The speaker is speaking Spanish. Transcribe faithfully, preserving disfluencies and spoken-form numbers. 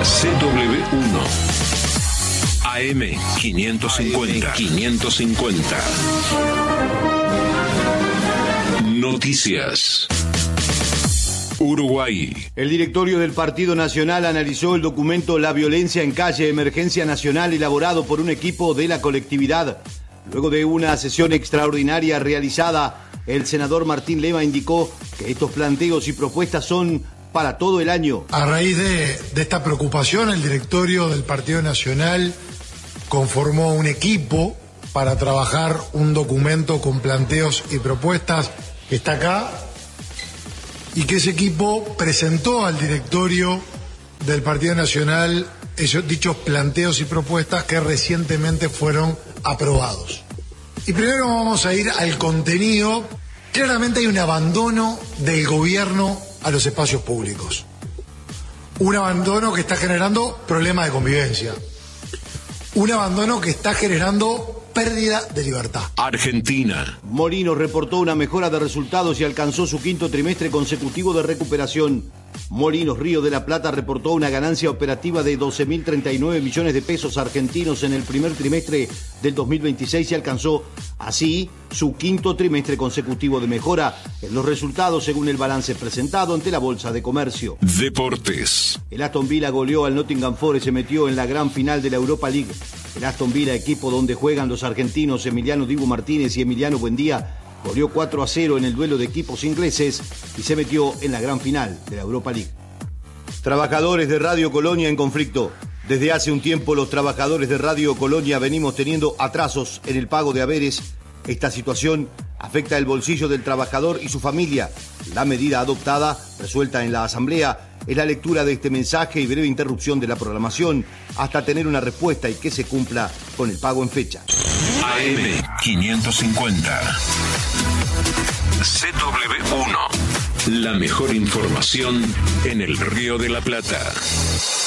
C W uno. A M quinientos cincuenta. quinientos cincuenta. Noticias. Uruguay. El directorio del Partido Nacional analizó el documento La violencia en calle, emergencia nacional, elaborado por un equipo de la colectividad. Luego de una sesión extraordinaria realizada, el senador Martín Lema indicó que estos planteos y propuestas son para todo el año. A raíz de, de esta preocupación, el directorio del Partido Nacional conformó un equipo para trabajar un documento con planteos y propuestas que está acá, y que ese equipo presentó al directorio del Partido Nacional esos dichos planteos y propuestas que recientemente fueron aprobados. Y primero vamos a ir al contenido. Claramente hay un abandono del gobierno a los espacios públicos. Un abandono que está generando problemas de convivencia. Un abandono que está generando pérdida de libertad. Argentina. Molinos reportó una mejora de resultados y alcanzó su quinto trimestre consecutivo de recuperación. Molinos Río de la Plata reportó una ganancia operativa de doce mil treinta y nueve millones de pesos argentinos en el primer trimestre del dos mil veintiséis y alcanzó así su quinto trimestre consecutivo de mejora en los resultados según el balance presentado ante la Bolsa de Comercio. Deportes. El Aston Villa goleó al Nottingham Forest y se metió en la gran final de la Europa League. El Aston Villa, equipo donde juegan los argentinos Emiliano Dibu Martínez y Emiliano Buendía, goleó cuatro a cero en el duelo de equipos ingleses y se metió en la gran final de la Europa League. Trabajadores de Radio Colonia en conflicto. Desde hace un tiempo los trabajadores de Radio Colonia venimos teniendo atrasos en el pago de haberes. Esta situación afecta el bolsillo del trabajador y su familia. La medida adoptada, resuelta en la Asamblea, es la lectura de este mensaje y breve interrupción de la programación hasta tener una respuesta y que se cumpla con el pago en fecha. A M quinientos cincuenta. C W uno. La mejor información en el Río de la Plata.